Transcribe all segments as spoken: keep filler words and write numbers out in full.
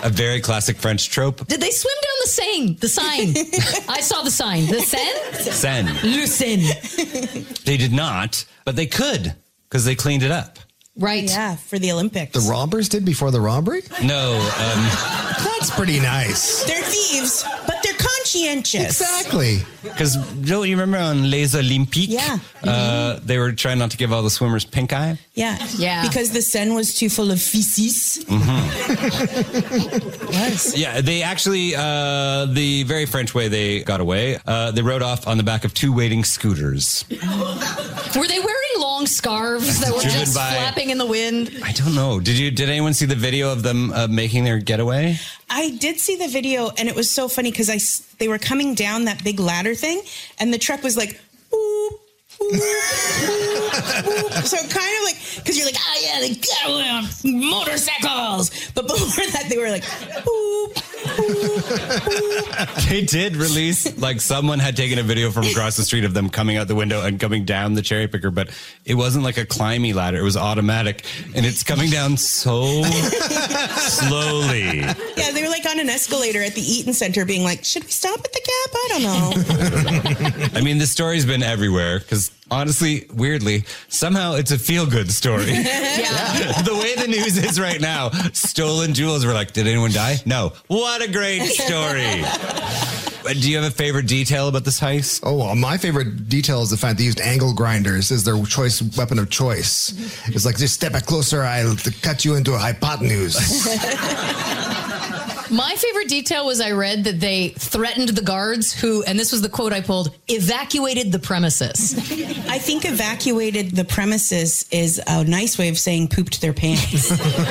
A very classic French trope. Did they swim down the Seine? The sign. I saw the sign. The Seine? Seine. Le Seine. They did not, but they could because they cleaned it up. Right. Yeah, for the Olympics. The robbers did before the robbery? No. Um, That's pretty nice. They're thieves, but they're conscientious. Exactly. Because don't you remember on Les Olympiques? Yeah. Uh, mm-hmm. They were trying not to give all the swimmers pink eye. Yeah. Yeah. Because the Seine was too full of feces. Mm-hmm. was. Yeah, they actually, uh, the very French way they got away, uh, they rode off on the back of two waiting scooters. Were they wearing long scarves that were Driven just by- flapping in the wind? I don't know. Did you? Did anyone see the video of them uh, making their getaway? I did see the video, and it was so funny because I s- they were coming down that big ladder thing, and the truck was like, boop, boop, boop, boop. So kind of like, because you're like, oh yeah, they got away on motorcycles. But before that, they were like, boop, boop, boop. They did release, like someone had taken a video from across the street of them coming out the window and coming down the cherry picker, but it wasn't like a climbing ladder. It was automatic, and it's coming down so slowly. Yeah, they were like on an escalator at the Eaton Center being like, should we stop at the Gap? I don't know. I mean, this story's been everywhere because honestly, weirdly, somehow it's a feel-good story. Yeah. The way the news is right now, stolen jewels, we're like, did anyone die? No. What a great story. Do you have a favorite detail about this heist? Oh, well, my favorite detail is the fact they used angle grinders as their choice weapon of choice. It's like, just step back closer, I'll cut you into a hypotenuse. My favorite detail was I read that they threatened the guards who, and this was the quote I pulled, evacuated the premises. I think evacuated the premises is a nice way of saying pooped their pants. It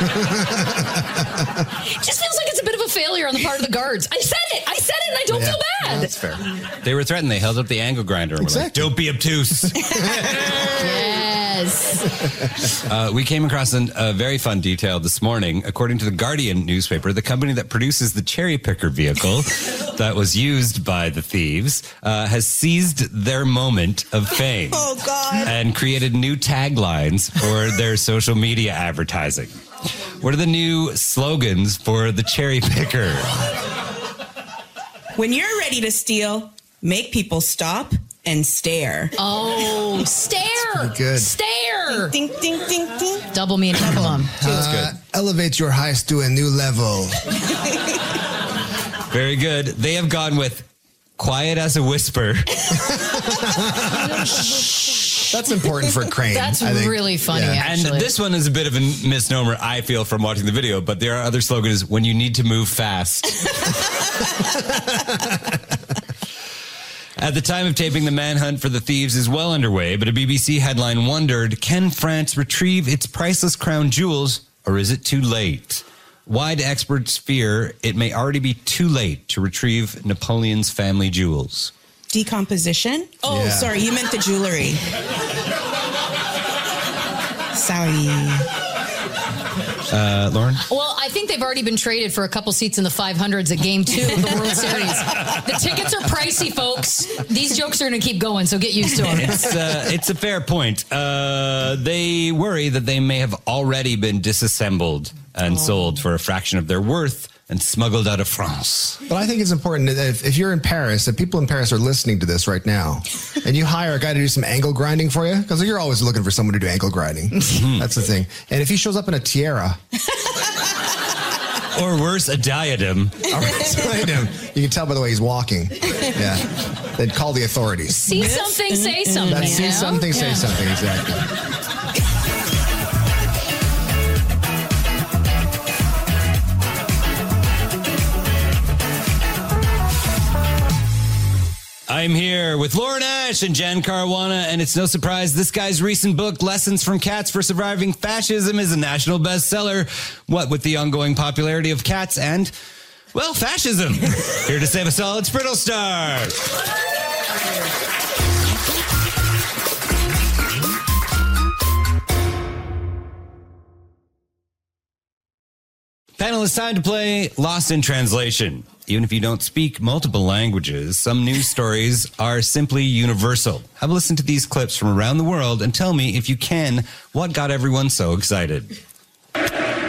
just feels like it's a bit of a failure on the part of the guards. I said it. I said it, and I don't Yeah. feel bad. That's fair. They were threatened. They held up the angle grinder and Exactly. were like, don't be obtuse. Yes. Uh, we came across an, a very fun detail this morning. According to the Guardian newspaper, the company that produces the cherry picker vehicle that was used by the thieves uh, has seized their moment of fame. Oh, God. And created new taglines for their social media advertising. What are the new slogans for the cherry picker? When you're ready to steal, make people stop and stare. Oh, stare. pretty good. Stare. Ding, ding, ding, ding. Double meaning. Double um. That's Uh, good. elevate your heist to a new level. Very good. They have gone with quiet as a whisper. That's important for Crane. That's I think. really funny, Yeah. actually. And this one is a bit of a misnomer, I feel, from watching the video, but their other slogan is, when you need to move fast. At the time of taping, the manhunt for the thieves is well underway, but a B B C headline wondered, can France retrieve its priceless crown jewels, or is it too late? Why do experts fear it may already be too late to retrieve Napoleon's family jewels? Decomposition? Oh, Yeah. sorry, you meant the jewelry. Sorry. Uh, Lauren? Well, I think they've already been traded for a couple seats in the five hundreds at Game two of the World Series. The tickets are pricey, folks. These jokes are going to keep going, so get used to them. It's, uh, it's a fair point. Uh, they worry that they may have already been disassembled and oh. sold for a fraction of their worth and smuggled out of France. But I think it's important that if, if you're in Paris, if people in Paris are listening to this right now, and you hire a guy to do some angle grinding for you, because you're always looking for someone to do angle grinding. That's the thing. And if he shows up in a tiara, or worse, a diadem. or a diadem, you can tell by the way he's walking. Yeah. Then call the authorities. See something, say something. That's see you know? something, say Yeah. something. Exactly. I'm here with Lauren Ash and Jan Caruana, and it's no surprise this guy's recent book, Lessons from Cats for Surviving Fascism, is a national bestseller. What with the ongoing popularity of cats and, well, fascism. Here to save us all, it's Brittle Star. Panel, it's time to play Lost in Translation. Even if you don't speak multiple languages, some news stories are simply universal. Have a listen to these clips from around the world and tell me, if you can, what got everyone so excited.